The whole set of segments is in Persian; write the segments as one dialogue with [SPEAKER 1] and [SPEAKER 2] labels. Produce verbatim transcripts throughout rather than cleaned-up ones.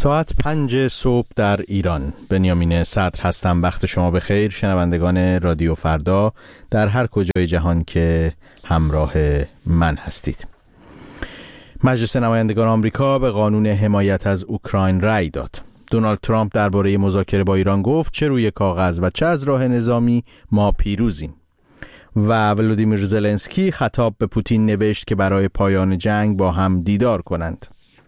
[SPEAKER 1] ساعت پنج صبح در ایران. بنیامین صدر هستم. وقت شما بخیر شنوندگان رادیو فردا در هر کجای جهان که همراه من هستید. مجلس نمایندگان آمریکا به قانون حمایت از اوکراین رأی داد. دونالد ترامپ درباره مذاکره با ایران گفت چه روی کاغذ و چه از راه نظامی ما پیروزیم. و ولودیمیر زلنسکی خطاب به پوتین نوشت که برای پایان جنگ با هم دیدار کنند.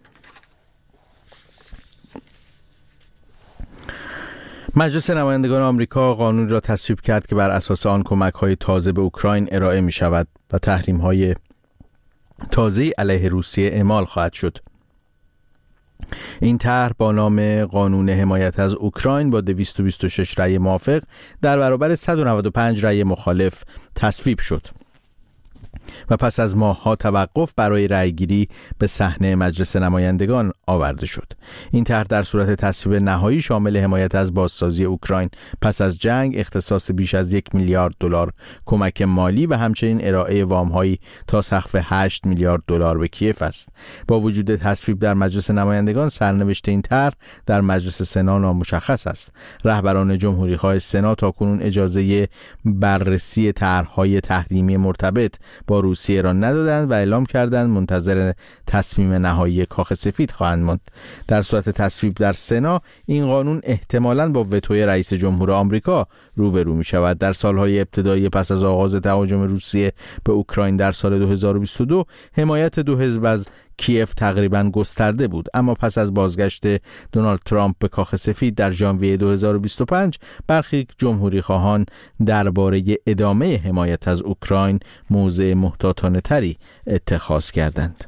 [SPEAKER 1] مجلس نمایندگان آمریکا قانون را تصویب کرد که بر اساس آن کمک‌های تازه به اوکراین ارائه می‌شود و تحریم‌های تازه‌ای علیه روسیه اعمال خواهد شد. این طرح با نام قانون حمایت از اوکراین با دویست و بیست و شش رأی موافق در برابر صد و نود و پنج رأی مخالف تصویب شد و پس از ماه‌ها توقف برای رأیگیری به صحنه مجلس نمایندگان آورده شد. این طرح در صورت تصویب نهایی شامل حمایت از بازسازی اوکراین پس از جنگ، اختصاص بیش از یک میلیارد دلار کمک مالی و همچنین ارائه وام‌هایی تا سقف هشت میلیارد دلار به کیف است. با وجود تصویب در مجلس نمایندگان، سرنوشت این طرح در مجلس سنا نامشخص است. رهبران جمهوری‌خواه سنا تاکنون اجازه بررسی طرح‌های تحریمی مرتبط با روسیه را ندادند و اعلام کردند منتظر تصمیم نهایی کاخ سفید خواهند ماند. در صورت تصویب در سنا، این قانون احتمالاً با وتوی رئیس جمهور آمریکا روبرو می شود. در سالهای ابتدایی پس از آغاز تهاجم روسیه به اوکراین در سال دو هزار و بیست و دو، حمایت دو حزب از کیف تقریباً گسترده بود، اما پس از بازگشت دونالد ترامپ به کاخ سفید در ژانویه دو هزار و بیست و پنج، برخی جمهوری خواهان درباره ادامه حمایت از اوکراین موضع محتاطانه تری اتخاذ کردند.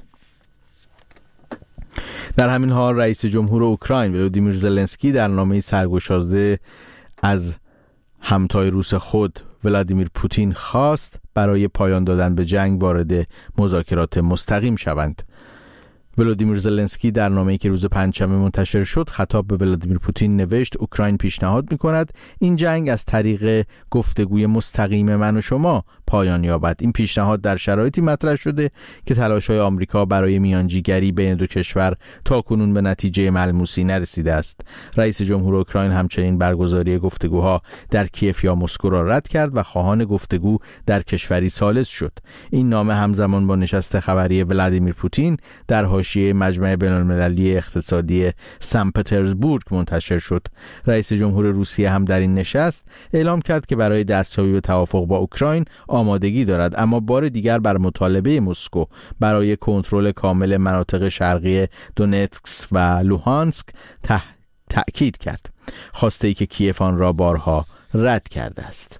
[SPEAKER 1] در همین حال رئیس جمهور اوکراین ولودیمیر زلنسکی در نامه‌ای سرگشاده از همتای روس خود ولادیمیر پوتین خواست برای پایان دادن به جنگ وارد مذاکرات مستقیم شوند. ولودیمیر زلنسکی در نامه‌ای که روز پنجشنبه منتشر شد خطاب به ولادیمیر پوتین نوشت: اوکراین پیشنهاد می‌کند این جنگ از طریق گفتگوی مستقیم من و شما پایان یابد. این پیشنهاد در شرایطی مطرح شده که تلاش‌های آمریکا برای میانجیگری بین دو کشور تاکنون به نتیجه ملموسی نرسیده است. رئیس جمهور اوکراین همچنین برگزاری گفتگوها در کیف یا مسکو را رد کرد و خواهان گفتگو در کشوری ثالث شد. این نامه همزمان با نشست خبری ولادیمیر پوتین در حاشیه مجمع بین‌المللی اقتصادی سن پترزبورگ منتشر شد. رئیس جمهور روسیه هم در این نشست اعلام کرد که برای دستیابی به توافق با اوکراین آمادگی دارد، اما بار دیگر بر مطالبه مسکو برای کنترل کامل مناطق شرقی دونتسک و لوهانسک تأکید کرد، خواسته ای که کیف آن را بارها رد کرده است.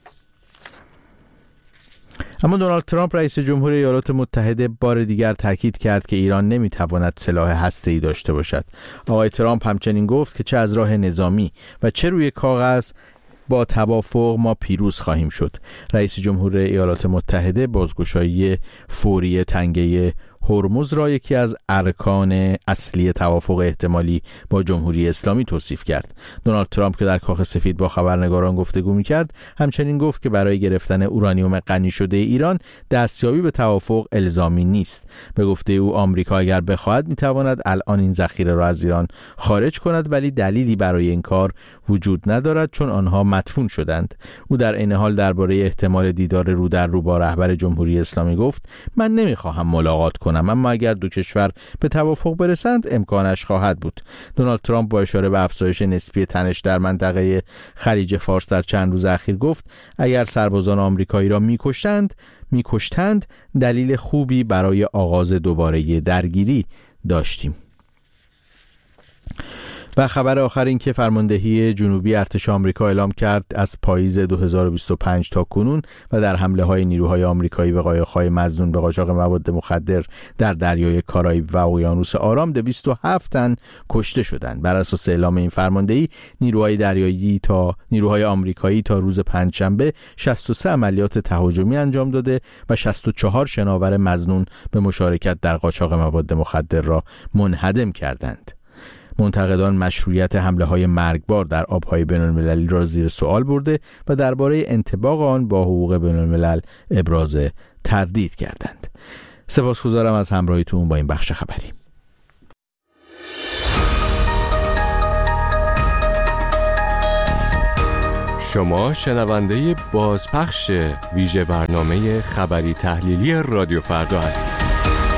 [SPEAKER 1] اما دونالد ترامپ رئیس جمهور ایالات متحده بار دیگر تاکید کرد که ایران نمیتواند سلاح هسته‌ای داشته باشد. آقای ترامپ همچنین گفت که چه از راه نظامی و چه روی کاغذ با توافق ما پیروز خواهیم شد. رئیس جمهور ایالات متحده بازگشایی فوری تنگه هرمز را یکی از ارکان اصلی توافق احتمالی با جمهوری اسلامی توصیف کرد. دونالد ترامپ که در کاخ سفید با خبرنگاران گفتگو می‌کرد، همچنین گفت که برای گرفتن اورانیوم غنی شده ایران دستیابی به توافق الزامی نیست. به گفته او آمریکا اگر بخواهد می‌تواند الان این ذخیره را از ایران خارج کند، ولی دلیلی برای این کار وجود ندارد چون آنها مدفون شدند. او در عین حال درباره احتمال دیدار رو در رو با رهبر جمهوری اسلامی گفت: من نمی‌خواهم ملاقات کنم، اما اگر دو کشور به توافق برسند امکانش خواهد بود. دونالد ترامپ با اشاره به افزایش نسبی تنش در منطقه خلیج فارس در چند روز اخیر گفت: اگر سربازان آمریکایی را می‌کشتند می‌کشتند دلیل خوبی برای آغاز دوباره درگیری داشتیم. و خبر آخر این که فرماندهی جنوبی ارتش آمریکا اعلام کرد از پاییز دو هزار و بیست و پنج تا کنون و در حمله‌های نیروهای آمریکایی به قایق‌های مظنون به قاچاق مواد مخدر در دریای کارائیب و اقیانوس آرام دویست و هفت تن کشته شدند. بر اساس اعلام این فرماندهی، نیروهای دریایی تا نیروهای آمریکایی تا روز پنجشنبه شصت و سه عملیات تهاجمی انجام داده و شصت و چهار شناور مظنون به مشارکت در قاچاق مواد مخدر را منهدم کردند. منتقدان مشروعیت حمله‌های مرگبار در آب‌های بین‌المللی را زیر سوال برده و درباره انطباق آن با حقوق بین‌الملل ابراز تردید کردند. سپاسگزارم از همراهیتون با این بخش خبری.
[SPEAKER 2] شما شنونده بازپخش ویژه برنامه خبری تحلیلی رادیو فردا هستید.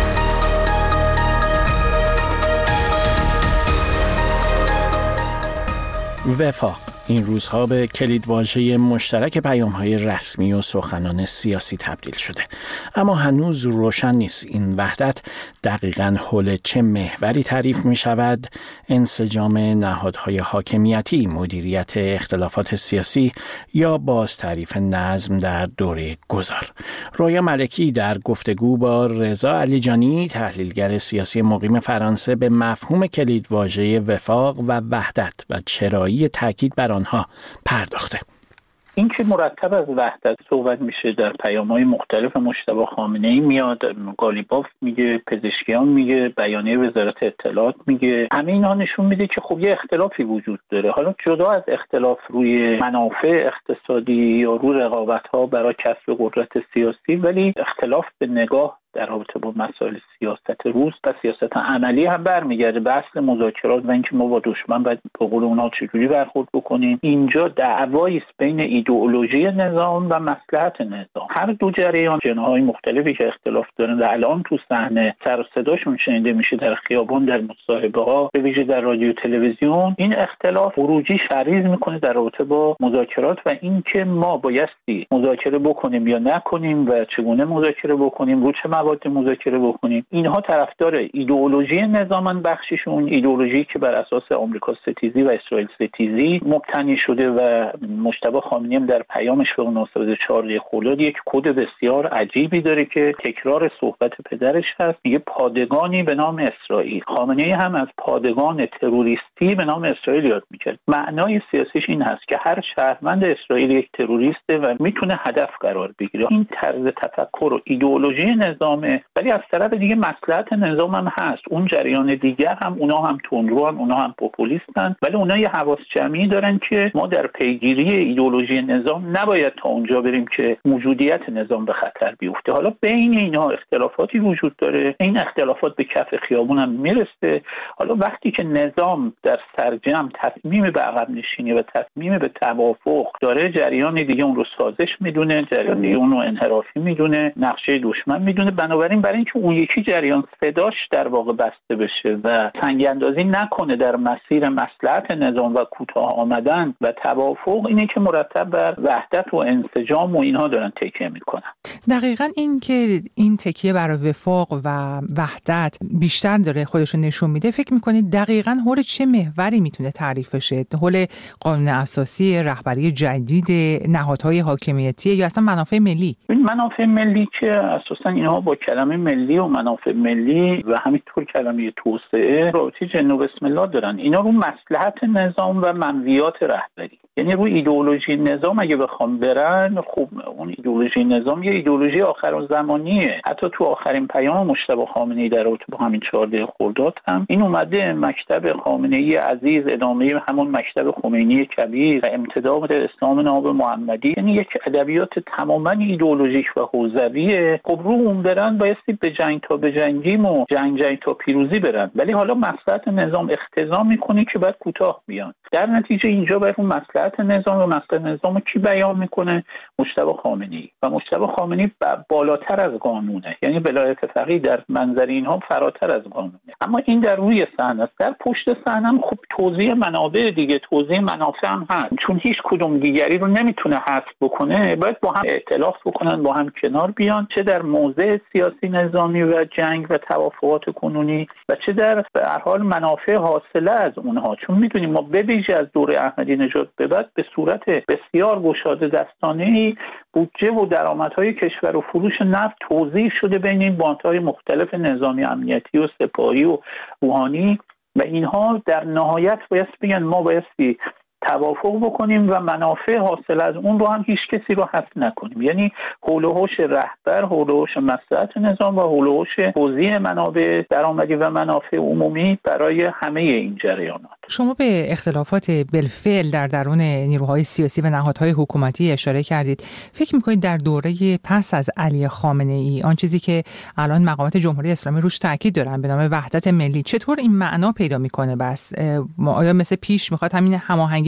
[SPEAKER 3] وفاق این روزها به کلیدواژه مشترک پیام‌های رسمی و سخنان سیاسی تبدیل شده، اما هنوز روشن نیست این وحدت دقیقاً حول چه محوری تعریف می شود. انسجام نهادهای حاکمیتی، مدیریت اختلافات سیاسی یا باز تعریف نظم در دوره گذار. رویا ملکی در گفتگو با رضا علیجانی، تحلیلگر سیاسی مقیم فرانسه، به مفهوم کلیدواژه وفاق و وحدت و چرایی تاکید بر آنها پرداخته.
[SPEAKER 4] این که مرتب از وحدت صحبت میشه در پیام‌های مختلف مجتبی خامنه‌ای میاد، قالیباف میگه، پزشکیان میگه، بیانیه وزارت اطلاعات میگه، همه اینا نشون میده که خب یه اختلافی وجود داره. حالا جدا از اختلاف روی منافع اقتصادی یا روی رقابت‌ها برای کسب قدرت سیاسی، ولی اختلاف به نگاه در رابطه با مسائل سیاست روز و سیاست عملی هم برمیگرده به اصل مذاکرات و اینکه ما با دشمن باید به قول اونها چجوری برخورد بکنیم. اینجا دعوایی است بین ایدئولوژی نظام و مصلحت نظام. هر دو جریان جناح‌های مختلفی که اختلاف دارن و الان تو صحنه سر و صداشون شنیده میشه در خیابان، در مصاحبه‌ها، به ویژه در رادیو تلویزیون، این اختلاف خروجی فریض میکنه در رابطه با مذاکرات و اینکه ما بایستی مذاکره بکنیم یا نکنیم و چگونه مذاکره بکنیم، رو چه مواد مذاکره بکنیم. اینها طرفدار ایدئولوژی نظامن، بخششون ایدئولوژی که بر اساس آمریکا ستیزی و اسرائیل ستیزی مبتنی شده و مجتبی خامنه‌ای هم در پیامش به مناسبت چهارده خرداد یک کد بسیار عجیبی داره که تکرار صحبت پدرش هست، میگه پادگانی به نام اسرائیل. خامنه‌ای هم از پادگان تروریستی به نام اسرائیل یاد می‌کرد. معنای سیاسیش این هست که هر شهروند اسرائیل یک تروریسته و میتونه هدف قرار بگیره. این طرز تفکر و ایدئولوژی نظام، ولی از طرف دیگه مصلحت نظام هم هست. اون جریان دیگر هم اونا هم تندرو هم اونا هم پوپولیستن، ولی اونا یه حواس جمعی دارن که ما در پیگیری ایدئولوژی نظام نباید تا اونجا بریم که موجودیت نظام به خطر بیفته. حالا بین اینها اختلافاتی وجود داره، این اختلافات به کف خیابون هم میرسه. حالا وقتی که نظام در سرجم تصمیم به عقب نشینی و تصمیم به توافق داره، جریان دیگه اون رو سازش میدونه، جریان دیگه اون رو انحرافی میدونه، نقشه دشمن میدونه. بنابراین برای اینکه اون یکی جریان صداش در واقع بسته بشه و سنگ اندازی نکنه در مسیر مصلحت نظام و کوتاه آمدن و توافق، اینه که مرتب بر وحدت و انسجام و اینها دارن تکیه میکنن.
[SPEAKER 5] دقیقاً این که این تکیه بر وفاق و وحدت بیشتر داره خودش رو نشون میده، فکر میکنید دقیقاً حول چه محوری میتونه تعریف شه؟ حول قانون اساسی، رهبری جدید، نهادهای حاکمیتی یا اصلا منافع ملی؟
[SPEAKER 4] این منافع ملی که اساساً اینها با کلمه ملی و منافع ملی و همینطور کلمه توسعه رابطه جن و بسم الله دارن. اینا رو مصلحت نظام و منویات رهبری، یعنی روی ایدئولوژی نظام اگه بخوام برن، خب اون ایدئولوژی نظام یه ایدئولوژی آخرالزمانیه. حتی تو آخرین پیام مجتبی خامنه‌ای در رابطه با همین چهارده خرداد هم این اومده مکتب خامنه‌ای عزیز ادامه همون مکتب خمینی کبیر و امتداد اسلام ناب محمدی، یعنی یک ادبیات تماما ایدئولوژیک و حوزویه. خب رو اون برن بایستی به جنگ تا به جنگیم و جنگ جنگ تا پیروزی برن، ولی حالا مصلحت نظام اقتضا میکنه که بعد کوتاه بیان. در نتیجه اینجا باید اون مصلحت نظام و مصلحت نظام رو کی بیان میکنه؟ مجتبی خامنه‌ای. و مجتبی خامنه‌ای بالاتر از قانونه، یعنی ولایت فقیه در منظر اینها فراتر از قانونه. اما این در روی صحنه است. در پشت صحنه هم خب توزیع منابع دیگه، توزیع منافع هم هست. چون هیچ کدوم دیگری رو نمیتونه حذف بکنه، باید با هم ائتلاف بکنن، با هم کنار بیان، چه در موضع سیاسی نظامی و جنگ و توافقات کنونی و چه در به هر حال منافع حاصله از اونها. چون میدونیم ما به ویژه از دوره احمدی نژاد به بعد به صورت بسیار گشاده دستانه‌ای بودجه و درآمدهای کشور و فروش نفت توزیع شده بین این باندهای مختلف نظامی، امنیتی و سپاهی و روحانی و اینها در نهایت باید بگن ما بایستی توافق بکنیم و منافع حاصل از اون رو هم هیچ کسی رو حذف نکنیم. یعنی حول و حوش رهبر، حول و حوش مصلحت نظام و حول و حوش توزیع منابع درآمدی و منافع عمومی برای همه این جریانات.
[SPEAKER 5] شما به اختلافات بالفعل در درون نیروهای سیاسی و نهادهای حکومتی اشاره کردید. فکر می‌کنید در دوره پس از علی خامنه‌ای آن چیزی که الان مقامات جمهوری اسلامی روش تاکید دارن به نام وحدت ملی چطور این معنا پیدا می‌کنه؟ بس آیا مثل پیش می‌خواد همین هماهنگی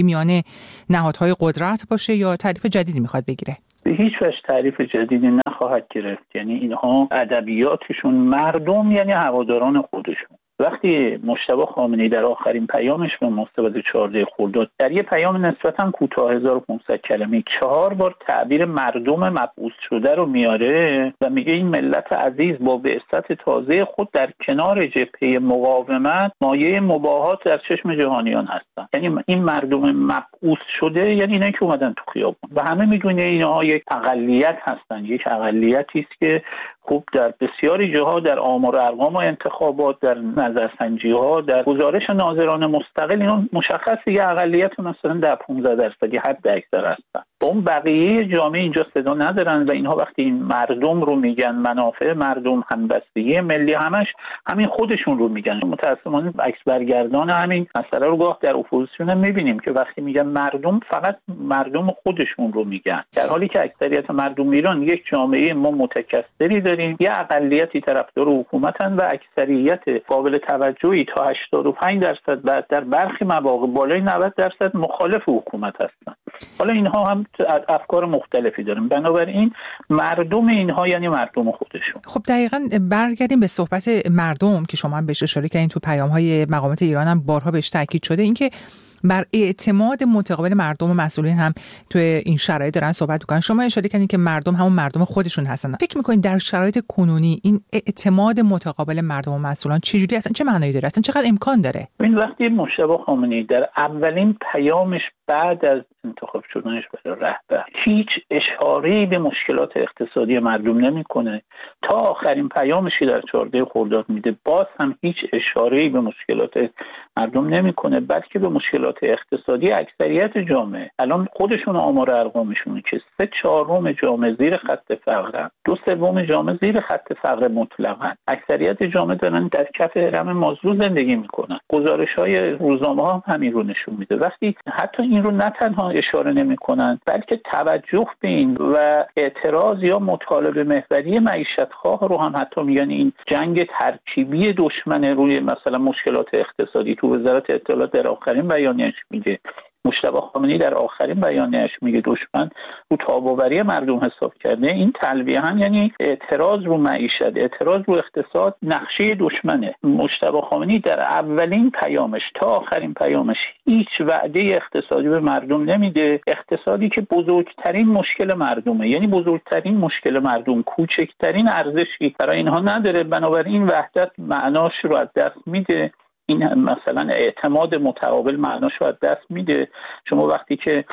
[SPEAKER 5] جنگی میان نهادهای قدرت باشه یا تعریف جدیدی میخواد بگیره؟
[SPEAKER 4] به هیچ وجه تعریف جدیدی نخواهد گرفت. یعنی اینها ادبیاتشون مردم یعنی هواداران خودشون. وقتی مجتبی خامنه‌ای در آخرین پیامش به مصوبه چهارده خرداد در یه پیام نسبتاً کوتاه هزار و پانصد کلمه‌ای چهار بار تعبیر مردم مبعوث شده رو میاره و میگه این ملت عزیز با بعثت تازه خود در کنار جبهه مقاومت مایه مباهات در چشم جهانیان هستن. یعنی این مردم مبعوث شده یعنی اینا که اومدن تو خیابون و همه میدونه اینها یک اقلیت هستن، یک اقلیتی است که خب در بسیاری جاها در آمار و ارقام و انتخابات، در نظرسنجی‌ها، در گزارش ناظران مستقل اینا مشخصه یه اقلیت مثلا در پانزده درصدی حد اکثر هستن. اون بقیه جامعه اینجا صدا ندارن و اینها وقتی این مردم رو میگن، منافع مردم، همبستگی ملی، همش همین خودشون رو میگن. متأسفانه عکس برگردان همین مسئله رو گاه در اپوزیسیون هم میبینیم که وقتی میگن مردم فقط مردم خودشون رو میگن، در حالی که اکثریت مردم ایران یک جامعه ما متکثری داریم، یه اقلیتی طرفدار حکومتن و اکثریت قابل توجهی تا هشتاد و پنج درصد بعد در برخی مواقع بالای نود درصد مخالف حکومت هستن. حالا اینها هم افکار مختلفی دارن، بنابراین مردم اینها یعنی مردم خودشون.
[SPEAKER 5] خب دقیقاً برگردیم به صحبت مردم که شما هم بهش اشاره کردین، تو پیام‌های مقامات ایران هم بارها بهش تاکید شده، اینکه بر اعتماد متقابل مردم و مسئولین هم تو این شرایط دارن صحبت می‌کنن. شما اشاره کردین که مردم همون مردم خودشون هستن. فکر می‌کنین در شرایط کنونی این اعتماد متقابل مردم و مسئولان چجوری هستن؟ چه معنایی داره؟ اصلا چقدر امکان داره؟
[SPEAKER 4] این وقتی مجتبی خامنه‌ای در اولین پیامش بعد از انتخاب شدنش برای رهبر هیچ اشاره‌ای به مشکلات اقتصادی مردم نمی‌کنه، تا آخرین پیامش در چهارده خرداد میده باز هم هیچ اشاره‌ای به مشکلات مردم نمی‌کنه، بلکه به مشکلات اقتصادی اکثریت جامعه. الان خودشون آمار ارقامشونه که سه چهارم جامعه زیر خط فقرن، دو سوم جامعه زیر خط فقر مطلقن، اکثریت جامعه دارن در کف هرم مازلو زندگی میکنن. گزارش‌های روزنامه ها هم همین رو نشون میده. وقتی حتی این رو نه تنها اشاره نمیکنن بلکه توجه به این و اعتراض یا مطالبه محوری معیشت‌خواه رو هم حتی میگن این جنگ ترکیبی دشمن روی مثلا مشکلات اقتصادی. تو وزارت اطلاعات در آخرین بیانیه‌اش میگه، مجتبی خامنه‌ای در آخرین بیانیه‌اش میگه دشمن رو تاب‌آوری مردم حساب کرده. این تلویحاً یعنی اعتراض رو معیشت، اعتراض رو اقتصاد نقشه دشمنه. مجتبی خامنه‌ای در اولین پیامش تا آخرین پیامش هیچ وعده اقتصادی به مردم نمیده، اقتصادی که بزرگترین مشکل مردمه، یعنی بزرگترین مشکل مردم، کوچکترین ارزشی برای اینها نداره. بنابراین وحدت معناش رو از دست میده، این مثلا اعتماد متقابل معناش رو از دست میده. شما وقتی که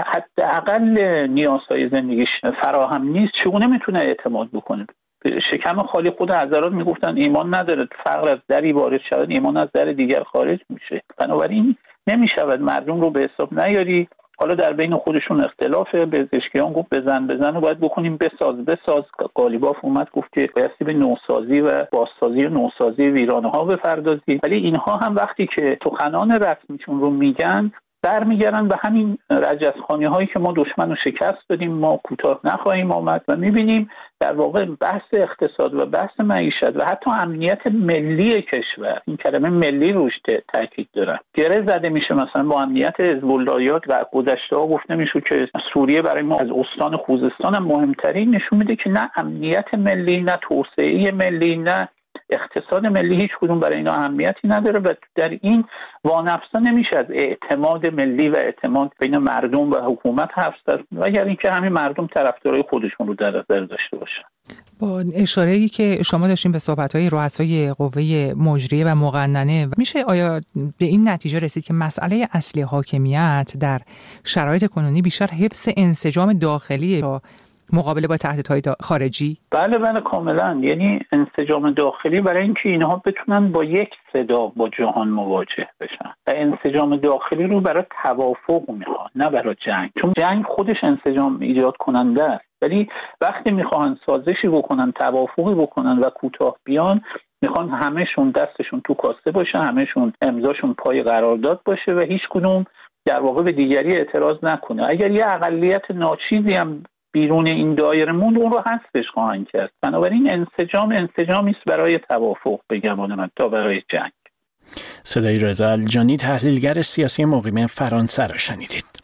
[SPEAKER 4] حداقل نیازهای زندگیش فراهم نیست چگونه میتونه اعتماد بکنه؟ شکم خالی خود حضرات میگفتن ایمان نداره، فقر از دری وارد شود ایمان از در دیگر خارج میشه. بنابراین نمیشود مردم رو به حساب نیاری. حالا در بین خودشون اختلافه، پزشکیان گفت بزن بزن رو باید بکنیم بساز بساز. قالیباف اومد گفت که بایستی به نوسازی و بازسازی و نوسازی ویرانه ها بپردازی. ولی اینها هم وقتی که سخنان رسمیشون رو میگن برمیگردن به همین رجزخوانی هایی که ما دشمن رو شکست دادیم، ما کوتاه نخواهیم آمد و میبینیم در واقع بحث اقتصاد و بحث معیشت و حتی امنیت ملی کشور، این کلمه ملی روش تاکید دارن، گره زده میشه. مثلا با امنیت حزب اللهیات و گذشته ها گفته میشه که سوریه برای ما از استان خوزستان هم مهمترین، نشون میده که نه امنیت ملی، نه توسعه ملی، نه اقتصاد ملی، هیچ کدوم برای اینا اهمیتی نداره و در این وانفسا نمیشه از اعتماد ملی و اعتماد بین مردم و حکومت حرف زد، مگر اینکه همین مردم طرفدارای خودشون رو در نظر داشته باشن.
[SPEAKER 5] با اشاره‌ای که شما داشتین به صحبت‌های رؤسای قوه مجریه و مقننه، میشه آیا به این نتیجه رسید که مسئله اصلی حاکمیت در شرایط کنونی بیشتر حفظ انسجام داخلی یا مقابله با تهدیدهای خارجی؟
[SPEAKER 4] بله بله کاملا. یعنی انسجام داخلی برای اینکه اینها بتونن با یک صدا با جهان مواجه بشن و انسجام داخلی رو برای توافق میخوان نه برای جنگ، چون جنگ خودش انسجام ایجاد کننده است. ولی وقتی میخوان سازشی بکنن، توافقی بکنن و کوتاه بیان، میخوان همهشون دستشون تو کاسه باشه، همهشون امضاشون پای قرارداد باشه و هیچ کدوم در واقع به دیگری اعتراض نکنه. اگر یه اقلیت ناچیزی هم بیرون این دایره موند اون رو حذفش خواهند کرد. بنابراین انسجام انسجامی است برای توافق به گمان من تا برای جنگ.
[SPEAKER 3] صدای رضا الجانی، تحلیلگر سیاسی مقیم فرانسه را شنیدید.